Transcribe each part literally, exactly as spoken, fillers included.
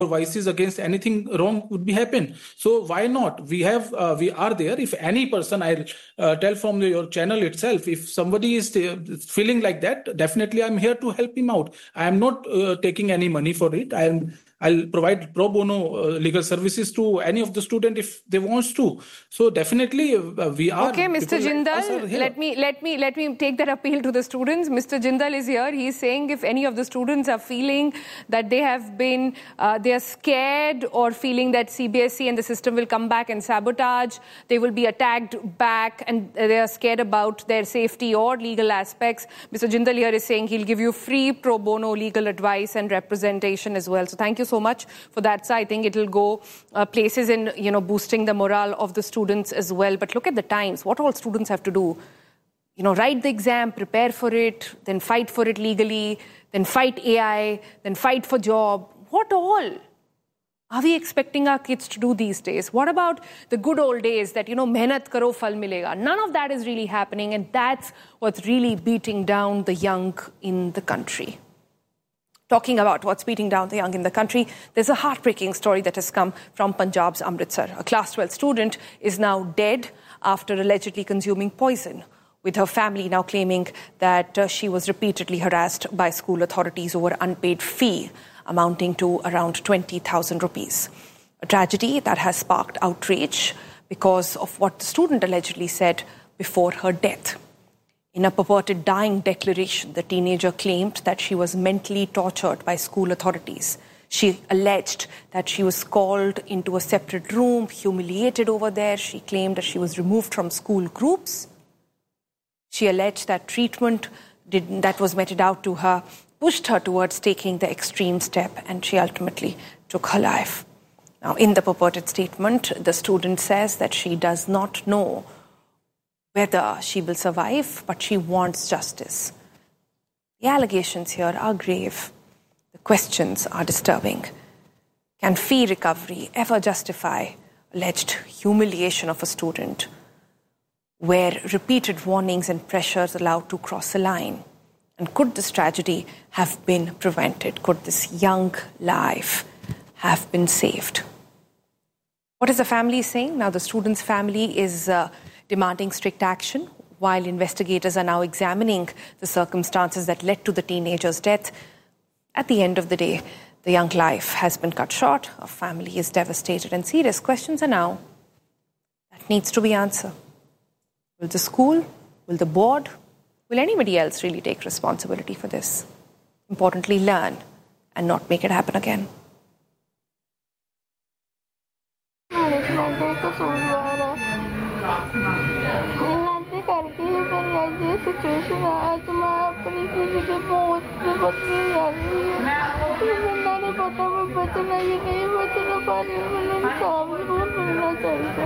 voices against anything wrong would be happen. So why not? We have, uh, we are there. If any person, I'll uh, tell from the, your channel itself, if somebody is uh, feeling like that, definitely I'm here to help him out. I am not uh, taking any money for it. I am. I'll provide pro bono uh, legal services to any of the student if they wants to. So definitely uh, we are. Okay, Mister Jindal, like let me let me let me take that appeal to the students. Mister Jindal is here. He's saying if any of the students are feeling that they have been, uh, they are scared or feeling that C B S E and the system will come back and sabotage, they will be attacked back, and they are scared about their safety or legal aspects. Mister Jindal here is saying he'll give you free pro bono legal advice and representation as well. So thank you so much for that. So I think it will go uh, places in, you know, boosting the morale of the students as well. But look at the times, what all students have to do. You know, write the exam, prepare for it, then fight for it legally, then fight A I, then fight for job. What all are we expecting our kids to do these days? What about the good old days that, you know, mehnat karo, phal milega? None of that is really happening, and that's what's really beating down the young in the country. Talking about what's beating down the young in the country, there's a heartbreaking story that has come from Punjab's Amritsar. A class twelve student is now dead after allegedly consuming poison, with her family now claiming that uh, she was repeatedly harassed by school authorities over unpaid fee amounting to around twenty thousand rupees. A tragedy that has sparked outrage because of what the student allegedly said before her death. In a purported dying declaration, the teenager claimed that she was mentally tortured by school authorities. She alleged that she was called into a separate room, humiliated over there. She claimed that she was removed from school groups. She alleged that treatment did, that was meted out to her pushed her towards taking the extreme step, and she ultimately took her life. Now, in the purported statement, the student says that she does not know whether she will survive, but she wants justice. The allegations here are grave. The questions are disturbing. Can fee recovery ever justify alleged humiliation of a student, where repeated warnings and pressures allowed to cross a line? And could this tragedy have been prevented? Could this young life have been saved? What is the family saying? Now, the student's family is uh, demanding strict action, while investigators are now examining the circumstances that led to the teenager's death. At the end of the day, the young life has been cut short. Our family is devastated, and serious questions are now that needs to be answered. Will the school, will the board, will anybody else really take responsibility for this? Importantly, learn and not make it happen again. करके ही पर ये situation आज मैं अपनी किसी के बहुत बचने जा रही हूँ मुझे नहीं पता मैं बचना ही नहीं बचना पा रही हूँ मुझे इंसाफ जरूर मिलना चाहिए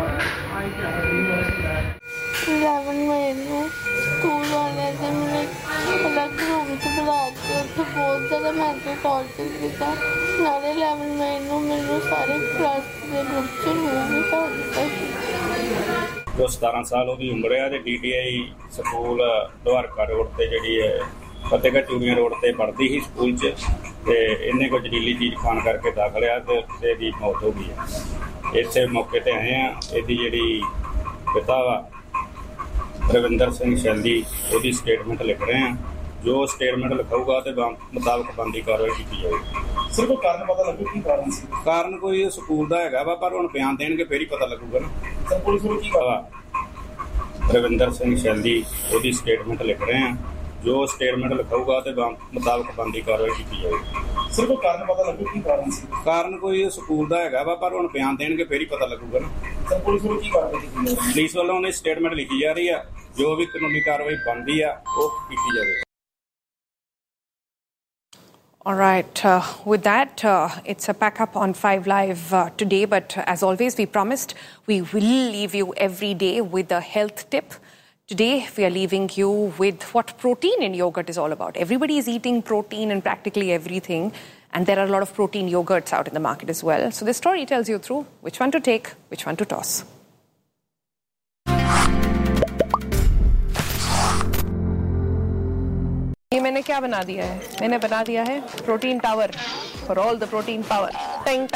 इलेवन मई में स्कूल वाले से मैंने अलग रूम से बुला के तो बहुत ज़्यादा मेंटल टॉर्चर किया नाले इलेवन मई में मेरे सारे क्लास के बच्चे हुए थे जो सतारह साल ਉਹਦੀ ਉਮਰ ਹੈ ਤੇ ਡੀਟੀਆਈ ਸਕੂਲ ਦੁਆਰਕਾ ਰੋਡ ਤੇ ਜਿਹੜੀ ਹੈ ਫਤਿਹਗੜ੍ਹ ਚੂੜੀਆਂ ਰੋਡ ਤੇ ਪੜ੍ਹਦੀ ਸੀ ਸਕੂਲ 'ਚ ਤੇ ਇਹਨੇ ਕੋਈ ਜ਼ਹਿਰੀਲੀ ਚੀਜ਼ ਖਾਣ ਕਰਕੇ ਦਾਖਲ ਆ ਤੇ ਇਹਦੀ ਮੌਤ ਹੋ ਗਈ ਹੈ। ਇਸੇ ਮੌਕੇ ਤੇ ਆਏ ਆ ਇਹਦੀ ਜਿਹੜੀ ਪਿਤਾ ਵਾ ਰਵਿੰਦਰ ਸਿੰਘ ਸ਼ੈਲੀ ਉਹਦੀ ਸਟੇਟਮੈਂਟ ਲਿਖ ਰਹੇ ਆ ਜੋ ਸਟੇਟਮੈਂਟ ਲਿਖਾਊਗਾ ਤੇ ਮੁਤਾਬਕ ਬੰਦੀ ਕਾਰਵਾਈ ਕੀਤੀ ਜਾਊਗੀ। ਸਿਰਫ ਕਾਰਨ ਪਤਾ ਲੱਗੂ ਕੀ ਕਾਰਨ ਸੀ? ਕਾਰਨ ਕੋਈ ਸਕੂਲ ਦਾ ਹੈਗਾ ਵਾ ਪਰ ਹੁਣ ਬਿਆਨ ਦੇਣਗੇ ਫੇਰ ਹੀ ਪਤਾ ਲੱਗੂਗਾ ਨਾ। ਸਰ ਪੁਲਿਸ ਨੂੰ ਕੀ ਕਹਾ? ਰਵਿੰਦਰ ਸਿੰਘ ਸ਼ੈਲੀ ਉਹਦੀ ਸਟੇਟਮੈਂਟ ਲਿਖ ਰਹੇ ਆ ਜੋ ਸਟੇਟਮੈਂਟ ਲਿਖਾਊਗਾ ਤੇ ਮੁਤਾਬਕ ਬੰਦੀ ਕਾਰਵਾਈ ਕੀਤੀ ਜਾਊਗੀ। ਸਿਰਫ ਕਾਰਨ ਪਤਾ ਲੱਗੂ ਕੀ ਕਾਰਨ ਸੀ? ਕਾਰਨ ਕੋਈ ਸਕੂਲ ਦਾ ਹੈਗਾ ਵਾ ਪਰ ਹੁਣ ਬਿਆਨ ਦੇਣਗੇ ਫੇਰ ਹੀ ਪਤਾ ਲੱਗੂਗਾ ਨਾ। ਸਰ ਪੁਲਿਸ ਨੂੰ ਕੀ ਕਾਰਵਾਈ ਕੀਤੀ? ਪੁਲਿਸ ਵੱਲੋਂ ਉਹਨੇ ਸਟੇਟਮੈਂਟ ਲਿਖੀ ਜਾ ਰਹੀ ਆ ਜੋ ਵੀ ਕਾਨੂੰਨੀ ਕਾਰਵਾਈ ਬਣਦੀ ਆ ਉਹ ਕੀਤੀ ਜਾਵੇ। All right, uh, with that, uh, it's a pack up on five live uh, today. But as always, we promised we will leave you every day with a health tip. Today, we are leaving you with what protein in yogurt is all about. Everybody is eating protein in practically everything. And there are a lot of protein yogurts out in the market as well. So this story tells you through which one to take, which one to toss. ये मैंने क्या बना दिया है? मैंने बना दिया है protein tower. for all the protein power.